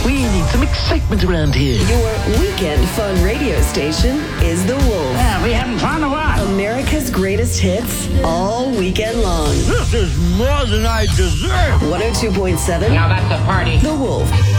We need some excitement around here. Your weekend fun radio station is The Wolf. Yeah, we having fun or what? America's greatest hits all weekend long. This is more than I deserve. 102.7. Now that's a party. The Wolf.